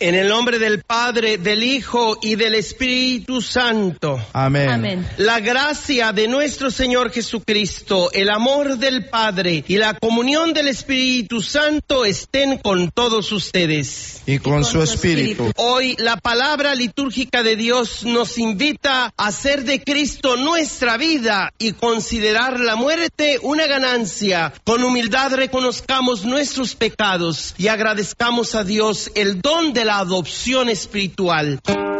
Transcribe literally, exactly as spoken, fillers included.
En el nombre del Padre, del Hijo y del Espíritu Santo. Amén. Amén. La gracia de nuestro Señor Jesucristo, el amor del Padre y la comunión del Espíritu Santo estén con todos ustedes. Y con, Y con su su espíritu. espíritu. Hoy la palabra litúrgica de Dios nos invita a hacer de Cristo nuestra vida y considerar la muerte una ganancia. Con humildad reconozcamos nuestros pecados y agradezcamos a Dios el don de la adopción espiritual.